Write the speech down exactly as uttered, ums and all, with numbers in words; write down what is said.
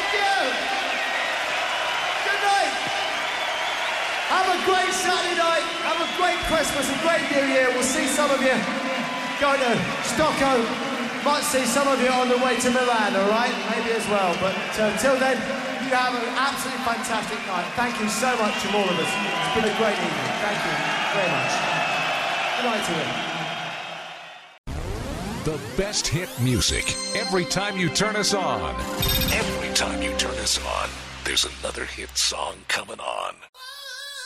Thank you. Good night. Have a great Saturday night. Have a great Christmas, a great New Year. We'll see some of you going to Stockholm. Might see some of you on the way to Milan, all right? Maybe as well. But uh, until then, you have an absolutely fantastic night. Thank you so much from all of us. It's been a great evening. Thank you very much. Good night to you. The best hit music every time you turn us on. Every time you turn us on, there's another hit song coming on.